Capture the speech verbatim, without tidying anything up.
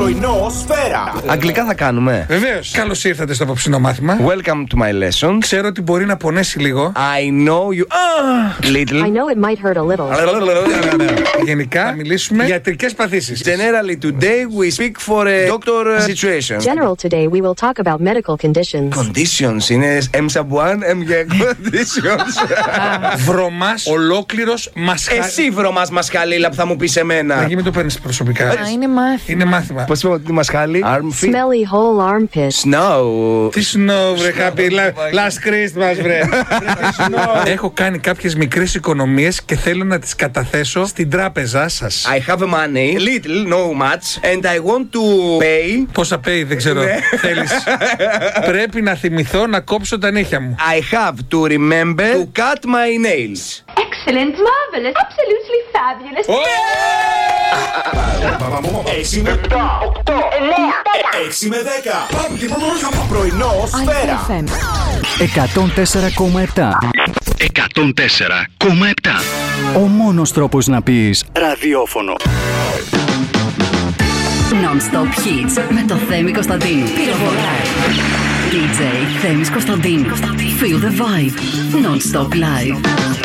Πρωινό Σφαίρα. Αγγλικά θα κάνουμε. Βεβαίως. Καλώς ήρθατε στο απόψινό μάθημα. Welcome to my lesson. Ξέρω ότι μπορεί να πονέσει λίγο. I know you. Ah, little. I know it might hurt a little. Γενικά, θα μιλήσουμε για ιατρικές παθήσεις. Generally, today we speak for a doctor situation. General, today we will talk about medical conditions. Conditions είναι M sub one, M για conditions. Βρωμάς ολόκληρος μασχάλη. Εσύ βρωμάς μασχαλίλα που θα μου πεις εμένα. Να μην το παίρνεις προσωπικά. Α, είναι μάθημα. Είναι μάθημα. Πώς είπαμε ότι είναι μασχάλη? Arm fit. Smelly whole armpit. Snow. Τι snow βρε χαπί, last Christmas βρε. Έχω κάνει κάποιες μικρές οικονομίες και θέλω να τις καταθέσω στην τράπεζά σας. I have money, little, no much, and I want to pay. Πόσα pay δεν ξέρω. Θέλεις. Πρέπει να θυμηθώ να κόψω τα νύχια μου. I have to remember to cut my nails. Excellent, marvelous, absolutely fabulous. έξι με δέκα. Πρωινό Σφαίρα. εκατόν τέσσερα κόμμα επτά. εκατόν τέσσερα κόμμα επτά. Ο μόνος τρόπος να πεις ραδιόφωνο. Non-stop hits με το Θέμη Κωνσταντίνου. Πυροβολά. ντι τζέι Θέμης Κωνσταντίνου. Feel the vibe. Non-stop live.